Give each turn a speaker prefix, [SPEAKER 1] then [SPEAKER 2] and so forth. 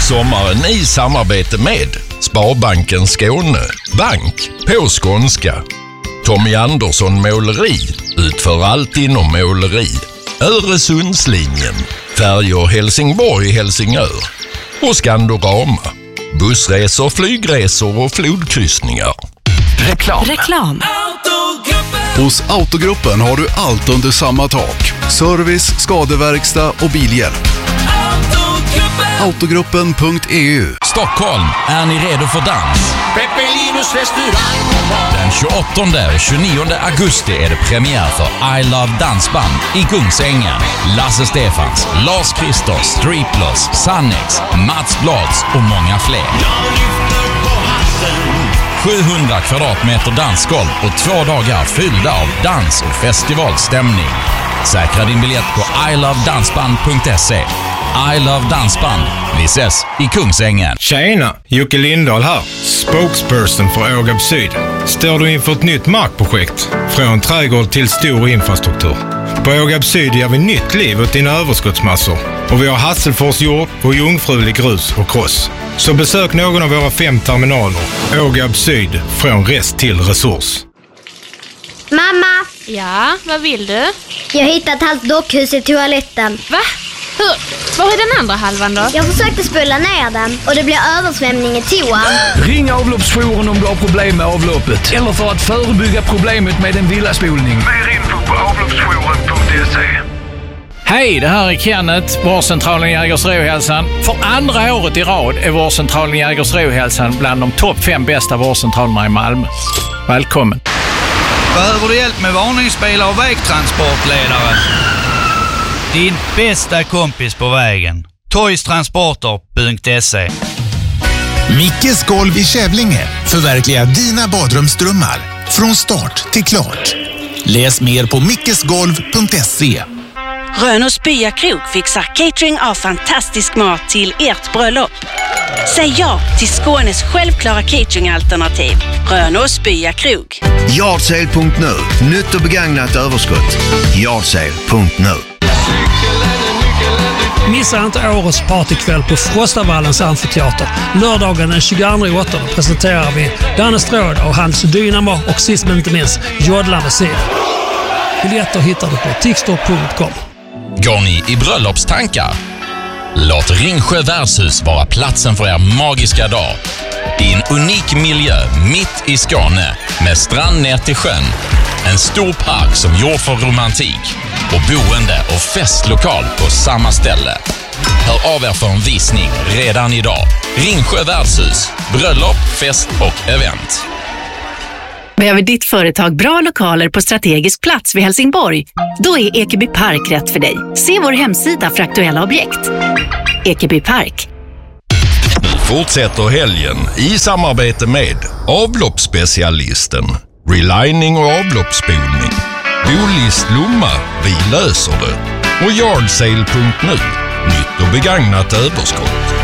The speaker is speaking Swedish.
[SPEAKER 1] sommaren i samarbete med Sparbanken Skåne, bank på skånska. Tommy Andersson Måleri utför allt inom måleri. Öresundslinjen, färjor Helsingborg-Helsingör och Skandorama, bussresor, flygresor och flodkryssningar.
[SPEAKER 2] Reklam.
[SPEAKER 3] Hos Autogruppen har du allt under samma tak. Service, skadeverkstad och bilhjälp. Autogruppen.eu.
[SPEAKER 4] Stockholm, är ni redo för dans?
[SPEAKER 5] Peppelinos restaurang.
[SPEAKER 4] Den 28 och 29 augusti är det premiär för I Love Dansband i Kungsängen. Lasse Stefans, Lars Kristers, Striplers, Sannex, Mats Blads och många fler. 700 kvadratmeter dansgolv och 2 dagar fyllda av dans och festivalstämning. Säkra din biljett på ilovedansband.se. I Love Dansband. Vi ses i Kungsängen.
[SPEAKER 6] Tjena, Jocke Lindahl här. Spokesperson för Ågab Syd. Står du inför ett nytt markprojekt? Från trädgård till stor infrastruktur. På Ågab Syd ger vi nytt liv åt dina överskottsmassor. Och vi har Hasselfors jord och jungfrulig grus och kross. Så besök någon av våra 5 terminaler. Ågab Syd, från rest till resurs.
[SPEAKER 7] Mamma!
[SPEAKER 2] Ja, vad vill du?
[SPEAKER 7] Jag har hittat ett halvt dockhus i toaletten.
[SPEAKER 2] Va? Hur? Var är den andra halvan då?
[SPEAKER 7] Jag försökte spola ner den och det blev översvämning i toan.
[SPEAKER 8] Ring avloppsjouren om du har problem med avloppet. Eller för att förebygga problemet med en villaspolning.
[SPEAKER 9] Mer info på avloppsjouren.se.
[SPEAKER 10] Hej, det här är Kenneth, vårdcentralen Jägersro-Hälsan. För andra året i rad är vårdcentralen Jägersro-Hälsan bland de topp 5 bästa vårdcentralerna i Malmö. Välkommen.
[SPEAKER 11] Behöver du hjälp med varningsbilar och vägtransportledare? Din bästa kompis på vägen. Toystransporter.se.
[SPEAKER 12] Mickes golv i Kävlinge förverkligar dina badrumsdrömmar från start till klart. Läs mer på mickesgolv.se.
[SPEAKER 13] Rönås Byakrog fixar catering av fantastisk mat till ert bröllop. Säg ja till Skånes självklara cateringalternativ. Rönås Byakrog.
[SPEAKER 14] Yardsale.nu. Nytt och begagnat överskott. Yardsale.nu.
[SPEAKER 15] Missa inte årets partykväll på Frostavallens amfiteater. Lördagen den 22/8 presenterar vi Danne Stråd och hans Dynamo och sist men inte minst Jodla med scen. Biljetter hittar du på tixtor.com.
[SPEAKER 4] Går ni i bröllopstankar? Låt Ringsjö värdshus vara platsen för er magiska dag. I en unik miljö mitt i Skåne med strand ner till sjön. En stor park som gjord för romantik och boende och festlokal på samma ställe. Hör av er för en visning redan idag. Ringsjö värdshus, bröllop, fest och event.
[SPEAKER 16] Behöver ditt företag bra lokaler på strategisk plats vid Helsingborg? Då är Ekeby Park rätt för dig. Se vår hemsida för aktuella objekt. Ekeby Park.
[SPEAKER 1] Nu fortsätter helgen i samarbete med avloppsspecialisten, relining och avloppsspolning, Bolist Lomma, vi löser det, och Yardsale.nu, nytt och begagnat överskott.